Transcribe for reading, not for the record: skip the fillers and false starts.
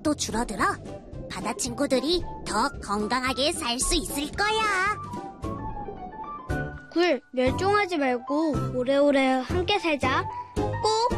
쓰레기도 줄어들어 바다 친구들이 더 건강하게 살 수 있을 거야. 굴, 멸종하지 말고 오래오래 함께 살자. 꼭